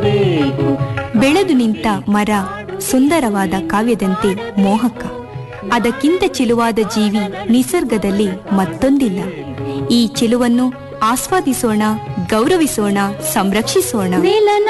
ಬೆಳೆದು ನಿಂತ ಮರ ಸುಂದರವಾದ ಕಾವ್ಯದಂತೆ ಮೋಹಕ. ಅದಕ್ಕಿಂತ ಚೆಲುವಾದ ಜೀವಿ ನಿಸರ್ಗದಲ್ಲಿ ಮತ್ತೊಂದಿಲ್ಲ. ಈ ಚೆಲುವನ್ನು ಆಸ್ವಾದಿಸೋಣ, ಗೌರವಿಸೋಣ, ಸಂರಕ್ಷಿಸೋಣ.